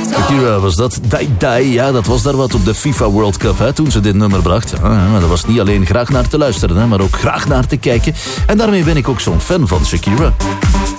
Shakira was dat. Die Die, ja, dat was daar wat op de FIFA World Cup, hè, toen ze dit nummer bracht. Ja, maar dat was niet alleen graag naar te luisteren, hè, maar ook graag naar te kijken. En daarmee ben ik ook zo'n fan van Shakira.